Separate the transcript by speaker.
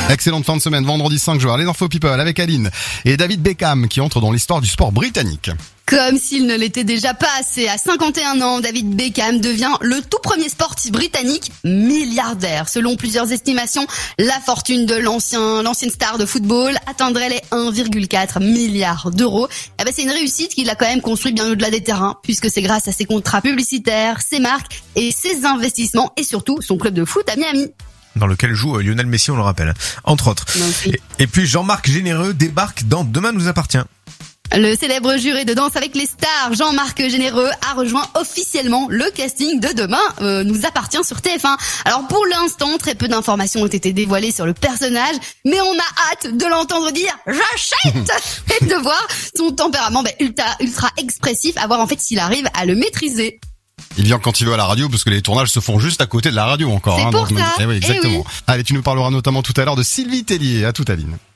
Speaker 1: Excellente fin de semaine, vendredi 5 juin, les Info People avec Aline et David Beckham qui entre dans l'histoire du sport britannique.
Speaker 2: Comme s'il ne l'était déjà pas assez, à 51 ans, David Beckham devient le tout premier sportif britannique milliardaire. Selon plusieurs estimations, la fortune de l'ancienne star de football atteindrait les 1,4 milliard d'euros. C'est une réussite qu'il a quand même construite bien au-delà des terrains, puisque c'est grâce à ses contrats publicitaires, ses marques et ses investissements et surtout son club de foot à Miami.
Speaker 3: Dans lequel joue Lionel Messi, on le rappelle, entre autres. Et puis Jean-Marc Généreux débarque dans Demain nous appartient.
Speaker 2: Le célèbre juré de Danse avec les stars, Jean-Marc Généreux, a rejoint officiellement le casting de Demain nous appartient sur TF1. Alors pour l'instant, très peu d'informations ont été dévoilées sur le personnage, mais on a hâte de l'entendre dire « j'achète » et de voir son tempérament ultra expressif, à voir en fait s'il arrive à le maîtriser.
Speaker 1: Il vient quand il veut à la radio parce que les tournages se font juste à côté de la radio encore.
Speaker 2: C'est pour ça.
Speaker 1: Oui, exactement.
Speaker 2: Eh oui.
Speaker 1: Allez, tu nous parleras notamment tout à l'heure de Sylvie Tellier. À tout, Aline.